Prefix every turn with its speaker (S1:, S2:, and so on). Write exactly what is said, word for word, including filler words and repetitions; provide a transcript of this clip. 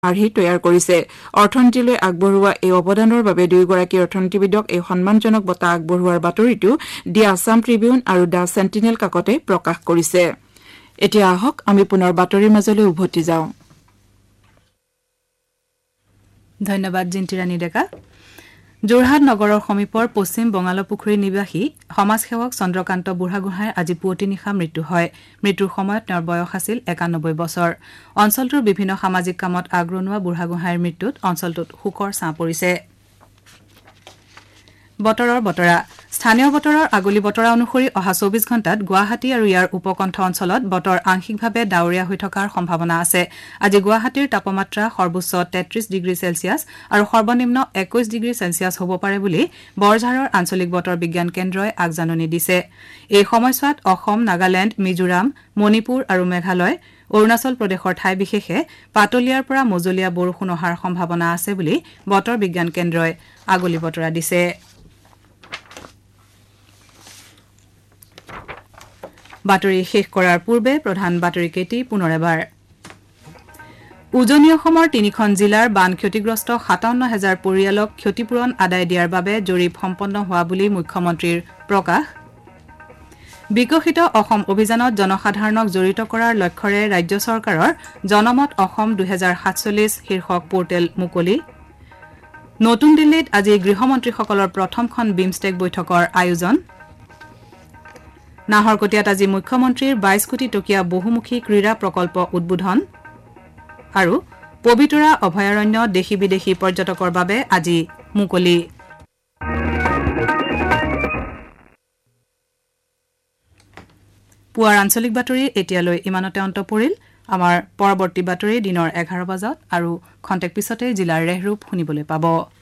S1: আৰ্হি তৈয়াৰ কৰিছে অৰ্থনীতিলৈ আগবঢ়োৱা এই অৱদানৰ বাবে দুয়োগৰাকী অৰ্থনীতিবিদক এই সন্মানজনক বঁটা আগবঢ়োৱাৰ বাতৰিটো দি আছাম ট্ৰিবিউন আৰু দ্য সেন্টিনেল কাকতে প্ৰকাশ কৰিছে এতিয়া আহক আমি পুনৰ বাতৰিৰ মাজলৈ উভতি যাওঁ
S2: ধন্যবাদ জিন্তিৰাণী ডেকা যোৰহাট নগৰৰ সমীপৰ পশ্চিম বঙালপুখুৰী নিবাসী সমাজসেৱক চন্দ্ৰকান্ত বুঢ়াগোহাঁইৰ আজি পুৱতি নিশা মৃত্যু হয় মৃত্যুৰ সময়ত তেওঁৰ বয়স আছিল একানব্বৈ বছৰ অঞ্চলটোৰ বিভিন্ন সামাজিক কামত আগৰণুৱা বুঢ়াগোহাঁইৰ মৃত্যুত অঞ্চলটোত শোকৰ ছাঁ পৰিছে বতৰৰ বতৰা স্থানীয় বতৰৰ আগলি বতৰা অনুসৰি অহা চৌবিশ ঘণ্টাত গুৱাহাটী আৰু ইয়াৰ উপকণ্ঠ অঞ্চলত বতৰ আংশিকভাৱে ডাৱৰীয়া হৈ থকাৰ সম্ভাৱনা আছে আজি গুৱাহাটীৰ তাপমাত্ৰা সৰ্বোচ্চ তেত্ৰিশ ডিগ্ৰী চেলছিয়াছ আৰু সৰ্বনিম্ন একৈশ ডিগ্ৰী চেলছিয়াছ হ'ব পাৰে বুলি বৰঝাৰৰ আঞ্চলিক বতৰ বিজ্ঞান কেন্দ্ৰই আগজাননী দিছে এই সময়ছোৱাত অসম নাগালেণ্ড মিজোৰাম মণিপুৰ আৰু মেঘালয় অৰুণাচল প্ৰদেশৰ ঠাই বিশেষে পাতলীয়াৰ পৰা মজলীয়া বৰষুণ অহাৰ সম্ভাৱনা আছে বুলি বতৰ বিজ্ঞান কেন্দ্ৰই আগলি বতৰা দিছে বাতৰি শেষ কৰাৰ পূৰ্বে প্ৰধান বাতৰি কেটি পুনৰ এবাৰ উজনি অসমৰ তিনিখন জিলাৰ বান ক্ষতিগ্ৰস্ত সাতাৱন্ন হাজাৰ পৰিয়ালক ক্ষতিপূৰণ আদায় দিয়াৰ বাবে জৰীপ সম্পন্ন হোৱা বুলি মুখ্যমন্ত্ৰীৰ প্ৰকাশ বিকশিত অসম অভিযানত জনসাধাৰণক জড়িত কৰাৰ লক্ষ্যৰে ৰাজ্য চৰকাৰৰ জনমত অসম দুহেজাৰ সাতচল্লিছ শীৰ্ষক পৰ্টেল মুকলি নতুন দিল্লীত আজি গৃহমন্ত্ৰীসকলৰ প্ৰথমখন বিমষ্টেক বৈঠকৰ আয়োজন নাহৰকটীয়াত আজি মুখ্যমন্ত্ৰীৰ বাইশ কোটি টকীয়া বহুমুখী ক্ৰীড়া প্ৰকল্প উদ্বোধন আৰু পবিতৰা অভয়াৰণ্য দেশী বিদেশী পৰ্যটকৰ বাবে আজি মুকলি পুৱাৰ আঞ্চলিক বাতৰি এতিয়ালৈ ইমানতে অন্ত পৰিল আমাৰ পৰৱৰ্তী বাতৰি দিনৰ এঘাৰ বজাত আৰু খন্তেক পিছতে জিলাৰ ৰেহৰূপ শুনিবলৈ পাব